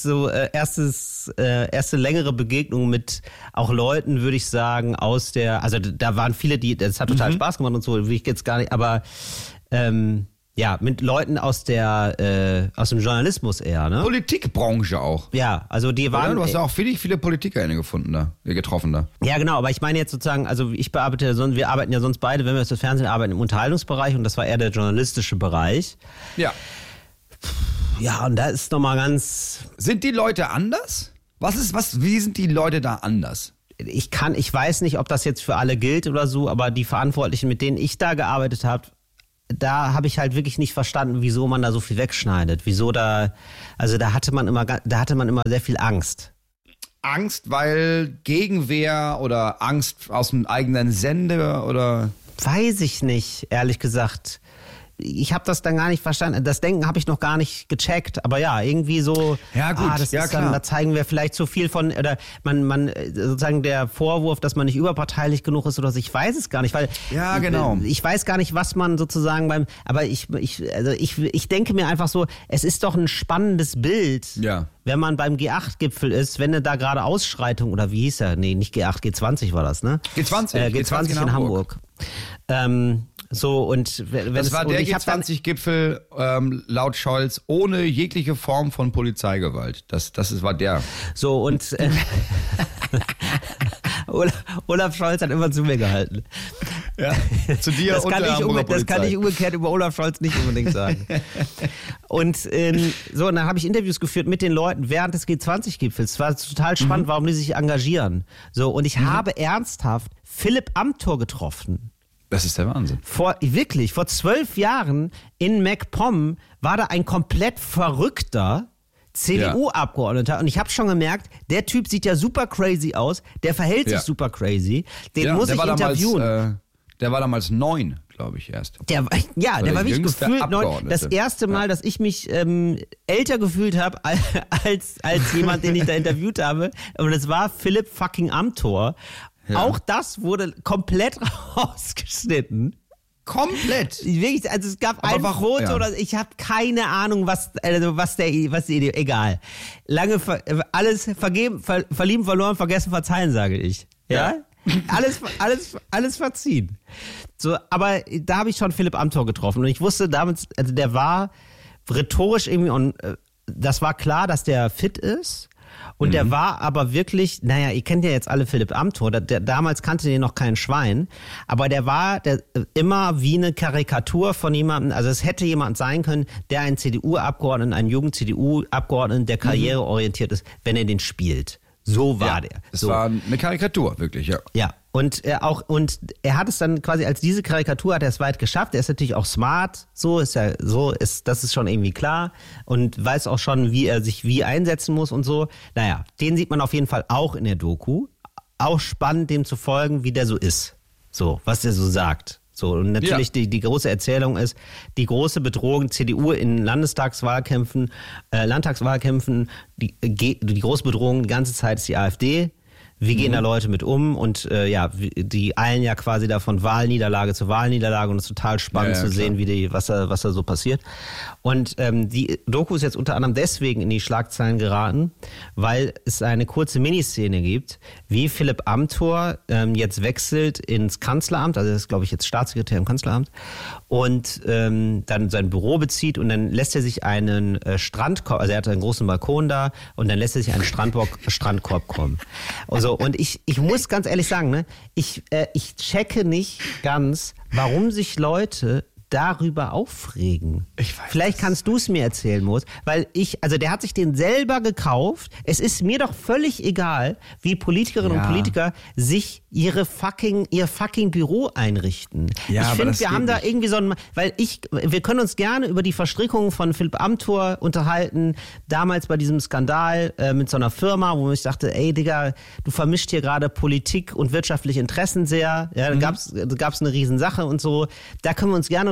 erste längere Begegnung mit auch Leuten, würde ich sagen, also da waren viele, das hat total Spaß gemacht und so, will ich jetzt gar nicht, aber mit Leuten aus dem Journalismus eher, ne? Politikbranche auch. Ja, also die waren... Du hast ja auch viele PolitikerInnen getroffen da. Ja, genau, aber ich meine jetzt sozusagen, also wir arbeiten ja sonst beide, wenn wir das Fernsehen arbeiten, im Unterhaltungsbereich und das war eher der journalistische Bereich. Ja. Ja, und da ist nochmal ganz... Sind die Leute anders? Wie sind die Leute da anders? Ich weiß nicht, ob das jetzt für alle gilt oder so, aber die Verantwortlichen, mit denen ich da gearbeitet habe, da habe ich halt wirklich nicht verstanden, wieso man da so viel wegschneidet. Da hatte man immer sehr viel Angst. Angst, weil Gegenwehr oder Angst aus dem eigenen Sender oder? Weiß ich nicht, ehrlich gesagt. Ich habe das dann gar nicht verstanden. Das Denken habe ich noch gar nicht gecheckt. Aber ja, irgendwie so. Ja gut, da zeigen wir vielleicht zu viel von, oder man sozusagen der Vorwurf, dass man nicht überparteilich genug ist oder so. Ich weiß es gar nicht, weil. Ja, genau. Ich weiß gar nicht, was man sozusagen aber ich denke mir einfach so, es ist doch ein spannendes Bild. Ja. Wenn man beim G8-Gipfel ist, wenn da gerade Ausschreitung, oder wie hieß er? Nee, nicht G8, G20 war das, ne? G20 in Hamburg. Das war der G20-Gipfel laut Scholz ohne jegliche Form von Polizeigewalt. Das war der. So, und Olaf Scholz hat immer zu mir gehalten. Ja, zu dir das kann ich umgekehrt über Olaf Scholz nicht unbedingt sagen. Und dann habe ich Interviews geführt mit den Leuten während des G20-Gipfels. Es war total spannend, warum die sich engagieren. Und ich habe ernsthaft Philipp Amthor getroffen. Das ist der Wahnsinn. Vor 12 Jahren in MacPom war da ein komplett verrückter CDU-Abgeordneter. Und ich habe schon gemerkt, der Typ sieht ja super crazy aus. Der verhält sich super crazy. Den muss ich interviewen. Der war damals 9, glaube ich, erst. Der war wirklich gefühlt 9. Das erste Mal, dass ich mich älter gefühlt habe als jemand, den ich da interviewt habe. Und das war Philipp fucking Amthor. Ja. Auch das wurde komplett rausgeschnitten. Komplett? Wirklich, also es gab ein Foto, oder ich habe keine Ahnung, was die Idee, egal. Lange alles vergeben, verlieben, verloren, vergessen, verzeihen, sage ich. Ja? Alles verziehen. So, aber da habe ich schon Philipp Amthor getroffen und ich wusste damals, also der war rhetorisch irgendwie, das war klar, dass der fit ist. Und der war aber wirklich, ihr kennt ja jetzt alle Philipp Amthor, damals kannte den noch kein Schwein, aber der war immer wie eine Karikatur von jemandem, also es hätte jemand sein können, der einen CDU-Abgeordneten, einen Jugend-CDU-Abgeordneten, der karriereorientiert ist, wenn er den spielt. So war der. Das war eine Karikatur, wirklich, ja. Ja. Und er hat es dann quasi als diese Karikatur hat er es weit geschafft. Er ist natürlich auch smart, das ist schon irgendwie klar und weiß auch schon, wie er sich wie einsetzen muss und so. Naja, den sieht man auf jeden Fall auch in der Doku. Auch spannend, dem zu folgen, wie der so ist. So, was der so sagt. So, und natürlich die große Erzählung ist, die große Bedrohung CDU in Landtagswahlkämpfen, die große Bedrohung die ganze Zeit ist die AfD. Wie gehen da Leute mit um? Und die eilen ja quasi da von Wahlniederlage zu Wahlniederlage und es ist total spannend zu sehen, was da so passiert. Und die Doku ist jetzt unter anderem deswegen in die Schlagzeilen geraten, weil es eine kurze Miniszene gibt, wie Philipp Amthor jetzt wechselt ins Kanzleramt, also er ist, glaube ich, jetzt Staatssekretär im Kanzleramt, und dann sein Büro bezieht und dann lässt er sich einen Strandkorb, also er hat einen großen Balkon da und dann lässt er sich einen Strandkorb kommen. Also, und ich muss ganz ehrlich sagen, ne, ich checke nicht ganz, warum sich Leute darüber aufregen. Vielleicht kannst du es mir erzählen, Moos, weil der hat sich den selber gekauft. Es ist mir doch völlig egal, wie Politikerinnen und Politiker sich ihr fucking Büro einrichten. Ja, ich finde, wir haben da irgendwie wir können uns gerne über die Verstrickungen von Philipp Amthor unterhalten, damals bei diesem Skandal mit so einer Firma, wo ich dachte, ey Digga, du vermischt hier gerade Politik und wirtschaftliche Interessen sehr. Ja, da gab's eine Riesensache und so. Da können wir uns gerne drüber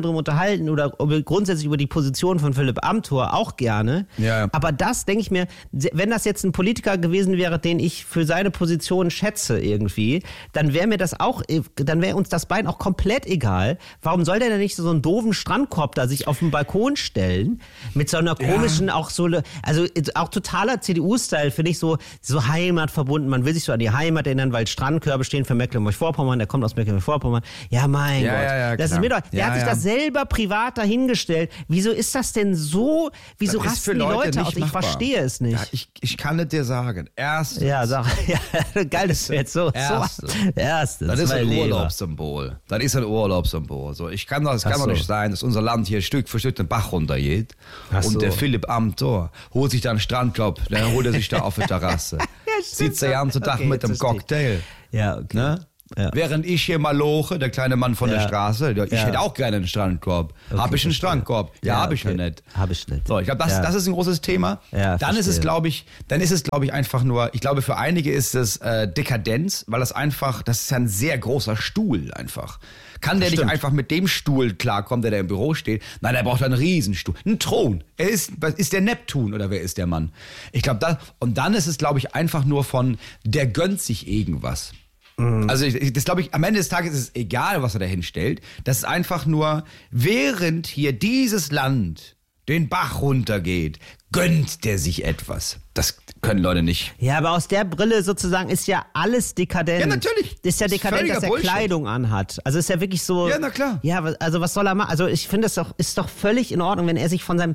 drüber unterhalten oder grundsätzlich über die Position von Philipp Amthor auch gerne. Ja. Aber das, denke ich mir, wenn das jetzt ein Politiker gewesen wäre, den ich für seine Position schätze irgendwie, dann wäre uns das beiden auch komplett egal. Warum soll der denn nicht so einen doofen Strandkorb da sich auf den Balkon stellen mit so einer komischen, auch totaler CDU-Style, finde ich, so heimatverbunden. Man will sich so an die Heimat erinnern, weil Strandkörbe stehen für Mecklenburg-Vorpommern, der kommt aus Mecklenburg-Vorpommern. Ja, mein Gott. Das ist mir doch, der hat sich das selber privat dahingestellt. Wieso ist das denn so? Wieso rasten die Leute aus? Ich verstehe es nicht. Ja, ich kann es dir sagen. Erstens. Ja, geil, das wäre jetzt so. Erstens. Das ist ein Urlaubssymbol. Das ist ein Urlaubssymbol. So, das kann doch nicht sein, dass unser Land hier Stück für Stück den Bach runtergeht. Und der Philipp Amthor holt sich da einen Strandkorb, dann holt er sich da auf der Terrasse. Sitzt der ganze Tag mit dem Cocktail. Ja, okay. Ne? Ja. Während ich hier mal loche, der kleine Mann von der Straße, ich hätte auch gerne einen Strandkorb. Okay, habe ich einen Strandkorb? Ja, habe ich ja nicht. Habe ich nicht. So, ich glaube, das ist ein großes Thema. Ja, dann ist es, glaube ich, einfach nur, ich glaube, für einige ist es Dekadenz, weil das ist ja ein sehr großer Stuhl einfach. Kann der nicht einfach mit dem Stuhl klarkommen, der da im Büro steht? Nein, er braucht einen Riesenstuhl. Einen Thron. Ist der Neptun oder wer ist der Mann? Ich glaube, und dann ist es, glaube ich, einfach nur der gönnt sich irgendwas. Also das glaube ich, am Ende des Tages ist es egal, was er da hinstellt. Das ist einfach nur, während hier dieses Land den Bach runtergeht, gönnt der sich etwas. Das können Leute nicht. Ja, aber aus der Brille sozusagen ist ja alles dekadent. Ja, natürlich. Ist ja dekadent, dass er Bullshit. Kleidung anhat. Also ist ja wirklich so. Ja, na klar. Ja, also was soll er machen? Also ich finde, ist doch völlig in Ordnung, wenn er sich von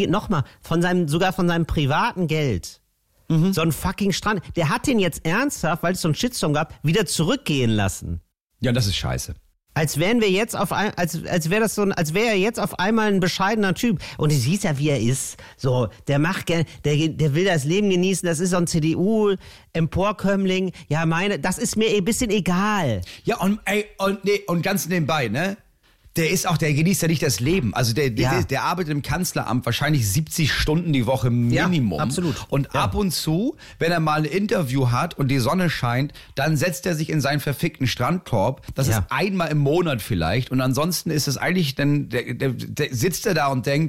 seinem privaten Geld so ein fucking Strand, der hat den jetzt ernsthaft, weil es so einen Shitstorm gab, wieder zurückgehen lassen. Ja, das ist scheiße. Als wären wir jetzt als wäre er jetzt auf einmal ein bescheidener Typ. Und du siehst ja, wie er ist. So, der macht gerne, der will das Leben genießen. Das ist so ein CDU-Emporkömmling. Ja, das ist mir ein bisschen egal. Ja, und ganz nebenbei, ne? Der genießt ja nicht das Leben. Also der arbeitet im Kanzleramt wahrscheinlich 70 Stunden die Woche Minimum. Ja, absolut. Und ab und zu, wenn er mal ein Interview hat und die Sonne scheint, dann setzt er sich in seinen verfickten Strandkorb. Das ist einmal im Monat vielleicht. Und ansonsten ist es eigentlich, der sitzt er da und denkt,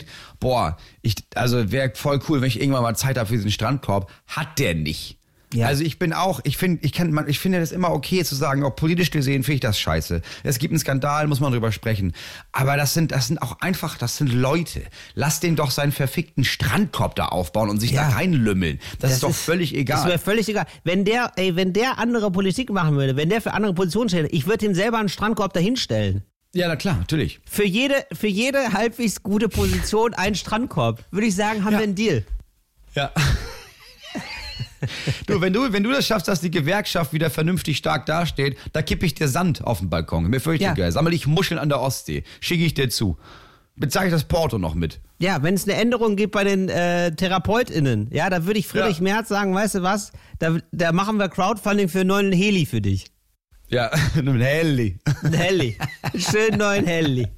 wäre voll cool, wenn ich irgendwann mal Zeit habe für diesen Strandkorb. Hat der nicht. Ja. Also ich finde das immer okay zu sagen, auch politisch gesehen finde ich das scheiße. Es gibt einen Skandal, muss man drüber sprechen. Aber das sind Leute. Lass den doch seinen verfickten Strandkorb da aufbauen und sich da reinlümmeln. Das ist doch völlig egal. Das wäre völlig egal. Wenn der andere Politik machen würde, wenn der für andere Positionen stellt, ich würde ihm selber einen Strandkorb dahinstellen. Ja, na klar, natürlich. Für jede halbwegs gute Position einen Strandkorb. Würde ich sagen, haben wir einen Deal. Ja. Du, wenn du das schaffst, dass die Gewerkschaft wieder vernünftig stark dasteht, da kippe ich dir Sand auf den Balkon. Mir fürchte geil. Sammle ich Muscheln an der Ostsee. Schicke ich dir zu. Bezahle ich das Porto noch mit. Ja, wenn es eine Änderung gibt bei den TherapeutInnen, ja, da würde ich Friedrich Merz sagen, weißt du was, da machen wir Crowdfunding für einen neuen Heli für dich. Ja, einen Heli. Ein Heli. Schönen neuen Heli.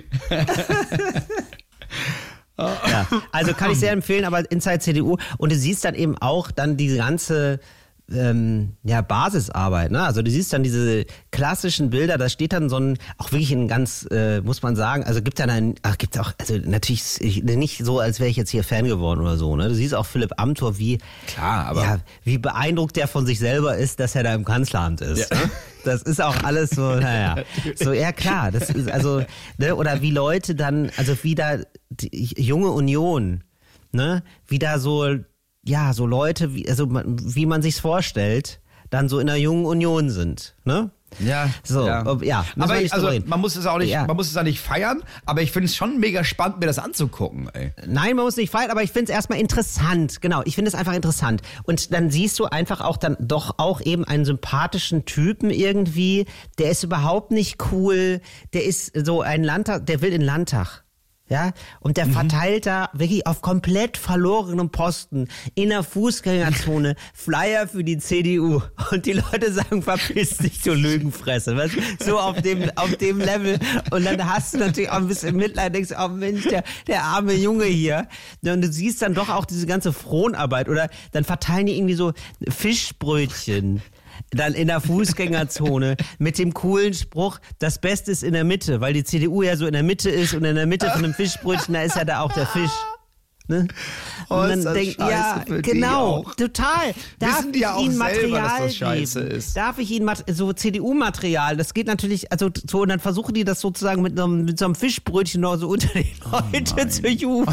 Ja, also kann ich sehr empfehlen, aber Inside CDU. Und du siehst dann eben auch dann diese ganze Basisarbeit, ne? Also du siehst dann diese klassischen Bilder, da steht dann auch wirklich ein ganz, muss man sagen, also gibt's auch, also natürlich nicht so, als wäre ich jetzt hier Fan geworden oder so, ne? Du siehst auch Philipp Amthor, wie beeindruckt der von sich selber ist, dass er da im Kanzleramt ist. Ja. Ne? Das ist auch alles so, klar, das ist also, ne? Oder wie Leute dann, also wie da die junge Union, ne? Wie da so Leute, wie man sich's vorstellt, dann so in der jungen Union sind, ne? Ja. So, ja. Aber man muss es auch nicht feiern, aber ich finde es schon mega spannend, mir das anzugucken, ey. Nein, man muss nicht feiern, aber ich finde es erstmal interessant. Genau, ich finde es einfach interessant. Und dann siehst du einfach auch dann doch auch eben einen sympathischen Typen irgendwie, der ist überhaupt nicht cool, der ist so ein Landtag, der will in den Landtag. Ja, und der verteilt da wirklich auf komplett verlorenem Posten in der Fußgängerzone Flyer für die CDU. Und die Leute sagen, verpiss dich, du Lügenfresse. Weißt? So auf dem Level. Und dann hast du natürlich auch ein bisschen Mitleid, denkst, oh Mensch, der arme Junge hier. Und du siehst dann doch auch diese ganze Fronarbeit. Oder dann verteilen die irgendwie so Fischbrötchen. dann in der Fußgängerzone mit dem coolen Spruch, das Beste ist in der Mitte, weil die CDU ja so in der Mitte ist und in der Mitte von dem Fischbrötchen, da ist ja da auch der Fisch. Ne? Und dann denkt, ja, genau, total. Wissen die ja auch selber, dass das scheiße ist. Darf ich ihnen so CDU-Material, das geht natürlich, also so, und dann versuchen die das sozusagen mit so einem Fischbrötchen noch so unter die Leute zu jubeln.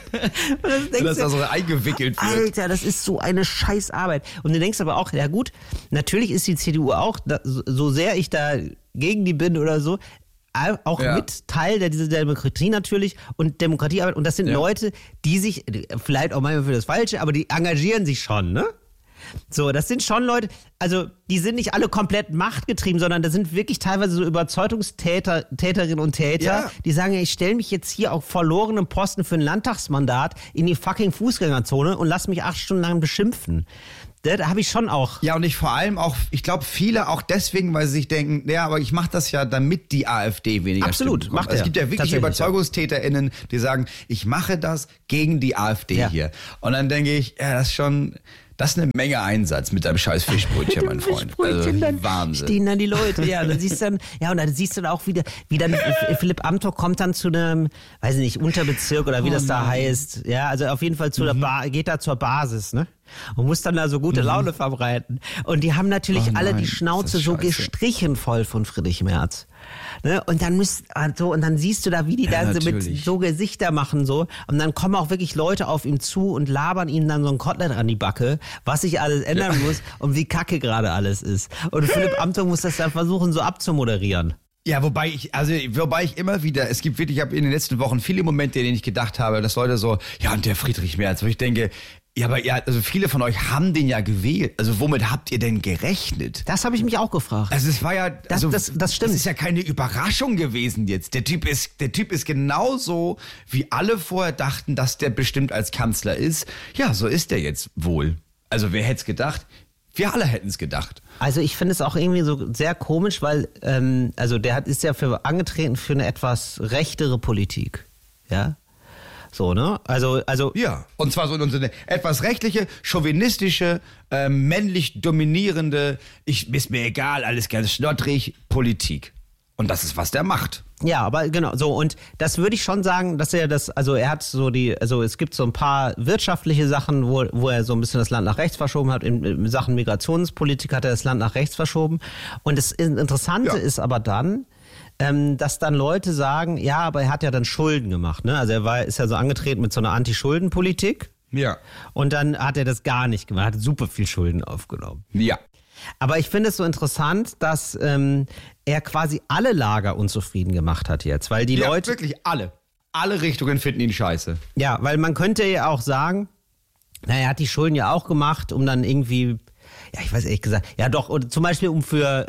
Und dass da so eingewickelt wird. Alter, das ist so eine Scheißarbeit. Und du denkst aber auch, ja gut, natürlich ist die CDU auch, so sehr ich da gegen die bin oder so, auch mit Teil dieser Demokratie natürlich und Demokratiearbeit. Und das sind Leute, die sich, vielleicht auch manchmal für das Falsche, aber die engagieren sich schon, ne? So, das sind schon Leute, also die sind nicht alle komplett machtgetrieben, sondern da sind wirklich teilweise so Überzeugungstäterinnen und Täter, die sagen, ich stelle mich jetzt hier auf verlorenem Posten für ein Landtagsmandat in die fucking Fußgängerzone und lass mich 8 Stunden lang beschimpfen. Da habe ich schon auch. Ja, und vor allem auch, ich glaube, viele auch deswegen, weil sie sich denken, ja, aber ich mache das ja, damit die AfD weniger Stimmen bekommt. Also es gibt ja wirklich UberzeugungstäterInnen, die sagen, ich mache das gegen die AfD hier. Und dann denke ich, ja, das ist eine Menge Einsatz mit deinem scheiß Fischbrötchen, mein Freund. Also, dann Wahnsinn. Stehen dann die Leute, und dann siehst du dann auch wieder, wie dann Philipp Amthor kommt dann zu einem, weiß ich nicht, Unterbezirk oder wie das da heißt. Ja, also auf jeden Fall geht da zur Basis, ne? Und muss dann da so gute Laune verbreiten. Und die haben natürlich alle die Schnauze so gestrichen voll von Friedrich Merz. Ne? Und dann und dann siehst du da, wie die da mit so Gesichter machen so. Und dann kommen auch wirklich Leute auf ihn zu und labern ihm dann so ein Kotelett an die Backe, was sich alles ändern muss und wie kacke gerade alles ist. Und Philipp Amthor muss das dann versuchen, so abzumoderieren. Ja, wobei ich immer wieder, ich habe in den letzten Wochen viele Momente, in denen ich gedacht habe, dass Leute so, ja, und der Friedrich Merz, wo ich denke, ja, aber also viele von euch haben den ja gewählt. Also womit habt ihr denn gerechnet? Das habe ich mich auch gefragt. Also es war ja, das stimmt. Das ist ja keine Überraschung gewesen jetzt. Der Typ ist genauso, wie alle vorher dachten, dass der bestimmt als Kanzler ist. Ja, so ist der jetzt wohl. Also wer hätte es gedacht? Wir alle hätten es gedacht. Also ich finde es auch irgendwie so sehr komisch, weil ist ja angetreten für eine etwas rechtere Politik. Ja. So, ne? Also. Ja, und zwar so eine etwas rechtliche, chauvinistische, männlich dominierende, ist mir egal, alles ganz schnottrig, Politik. Und das ist, was der macht. Ja, aber genau, so, und das würde ich schon sagen, dass er es gibt so ein paar wirtschaftliche Sachen, wo er so ein bisschen das Land nach rechts verschoben hat. In Sachen Migrationspolitik hat er das Land nach rechts verschoben. Und das Interessante ist aber dann, dass dann Leute sagen, ja, aber er hat ja dann Schulden gemacht, ne? Also ist ja so angetreten mit so einer Anti-Schulden-Politik. Ja. Und dann hat er das gar nicht gemacht, hat super viel Schulden aufgenommen. Ja. Aber ich finde es so interessant, dass er quasi alle Lager unzufrieden gemacht hat jetzt, weil die Leute... Ja, wirklich alle. Alle Richtungen finden ihn scheiße. Ja, weil man könnte ja auch sagen, er hat die Schulden ja auch gemacht, um dann irgendwie, ja, ich weiß ehrlich gesagt, ja doch, oder zum Beispiel um für,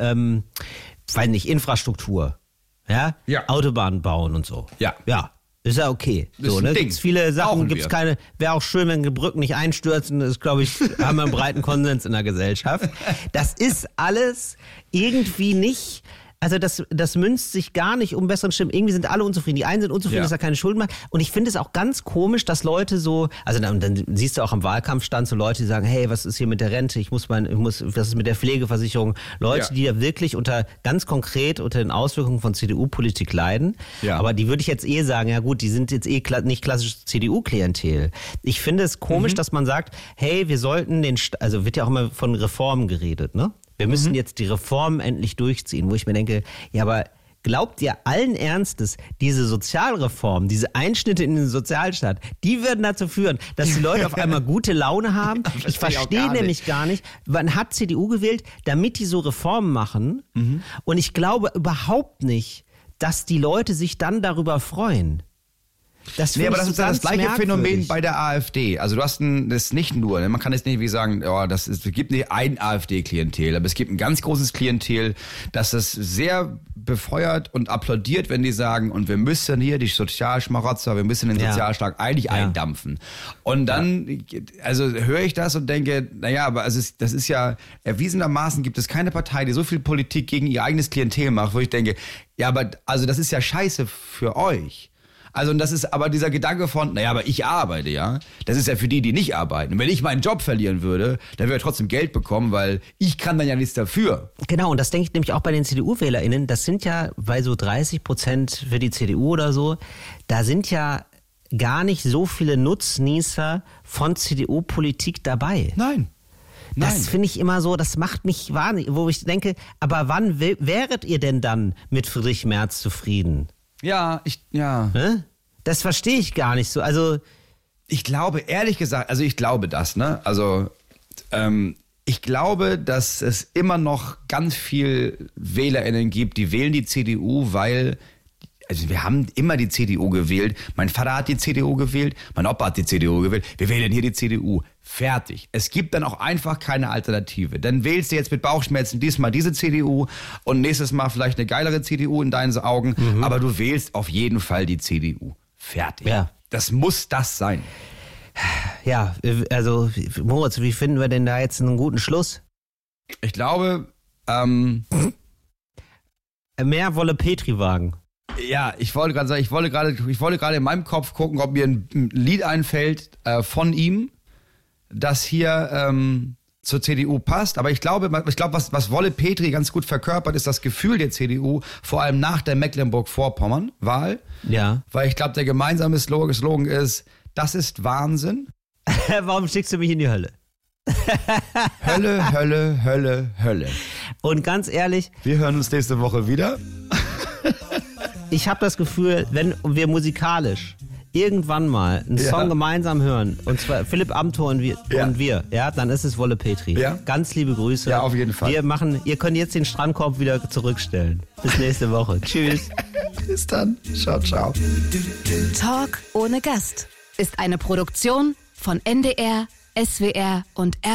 weiß nicht, Infrastruktur. Ja? Autobahnen bauen und so. Ja. Ja. Ist ja okay. So, ne? Gibt's viele Sachen, wäre auch schön, wenn die Brücken nicht einstürzen. Das ist, glaube ich, haben wir einen breiten Konsens in der Gesellschaft. Das ist alles irgendwie nicht, also das münzt sich gar nicht um besseren Stimmen. Irgendwie sind alle unzufrieden. Die einen sind unzufrieden, dass er keine Schulden macht. Und ich finde es auch ganz komisch, dass Leute so, also dann siehst du auch am Wahlkampfstand so Leute, die sagen, hey, was ist hier mit der Rente? Was ist mit der Pflegeversicherung? Leute, die ja wirklich ganz konkret unter den Auswirkungen von CDU-Politik leiden. Ja. Aber die würde ich jetzt sagen, ja gut, die sind jetzt nicht klassisches CDU-Klientel. Ich finde es komisch, dass man sagt, hey, wir sollten also wird ja auch immer von Reformen geredet, ne? Wir müssen jetzt die Reformen endlich durchziehen, wo ich mir denke, ja, aber glaubt ihr allen Ernstes, diese Sozialreformen, diese Einschnitte in den Sozialstaat, die würden dazu führen, dass die Leute auf einmal gute Laune haben? Ich verstehe nämlich gar nicht, man hat CDU gewählt, damit die so Reformen machen. Und ich glaube überhaupt nicht, dass die Leute sich dann darüber freuen. Aber das ist ja das gleiche Phänomen bei der AfD. Also du hast das nicht nur, ne? Man kann jetzt nicht wie sagen, es gibt nicht ein AfD-Klientel, aber es gibt ein ganz großes Klientel, das das sehr befeuert und applaudiert, wenn die sagen, und wir müssen hier die Sozialschmarotzer, wir müssen den Sozialstaat eigentlich eindampfen. Und dann, also höre ich das und denke, naja, aber das ist ja, erwiesenermaßen gibt es keine Partei, die so viel Politik gegen ihr eigenes Klientel macht, wo ich denke, ja, aber also das ist ja scheiße für euch. Also und das ist aber dieser Gedanke von, naja, aber ich arbeite, ja. Das ist ja für die nicht arbeiten. Und wenn ich meinen Job verlieren würde, dann würde ich trotzdem Geld bekommen, weil ich kann dann ja nichts dafür. Genau, und das denke ich nämlich auch bei den CDU-WählerInnen. Das sind ja bei so 30% für die CDU oder so, da sind ja gar nicht so viele Nutznießer von CDU-Politik dabei. Nein. Das finde ich immer so, das macht mich wahnsinnig, wo ich denke, aber wann wäret ihr denn dann mit Friedrich Merz zufrieden? Ja. Das verstehe ich gar nicht so. Also ich glaube, ehrlich gesagt, also ich glaube das, ne? Also ich glaube, dass es immer noch ganz viel WählerInnen gibt, die wählen die CDU, weil also wir haben immer die CDU gewählt. Mein Vater hat die CDU gewählt, mein Opa hat die CDU gewählt. Wir wählen hier die CDU. Fertig. Es gibt dann auch einfach keine Alternative. Dann wählst du jetzt mit Bauchschmerzen diesmal diese CDU und nächstes Mal vielleicht eine geilere CDU in deinen Augen. Aber du wählst auf jeden Fall die CDU. Fertig. Ja. Das muss das sein. Ja, also Moritz, wie finden wir denn da jetzt einen guten Schluss? Ich glaube, mehr Wolle Petri wagen. Ja, ich wollte gerade sagen, ich wollte gerade in meinem Kopf gucken, ob mir ein Lied einfällt von ihm, das hier zur CDU passt. Aber ich glaube, was Wolle Petri ganz gut verkörpert, ist das Gefühl der CDU, vor allem nach der Mecklenburg-Vorpommern-Wahl. Ja. Weil ich glaube, der gemeinsame Slogan ist, das ist Wahnsinn. Warum schickst du mich in die Hölle? Hölle, Hölle, Hölle, Hölle. Und ganz ehrlich, wir hören uns nächste Woche wieder. Ich habe das Gefühl, wenn wir musikalisch irgendwann mal einen Song gemeinsam hören, und zwar Philipp Amthor und wir, dann ist es Wolle Petri. Ja. Ganz liebe Grüße. Ja, auf jeden Fall. Ihr könnt jetzt den Strandkorb wieder zurückstellen. Bis nächste Woche. Tschüss. Bis dann. Ciao, ciao. Talk ohne Gast ist eine Produktion von NDR, SWR und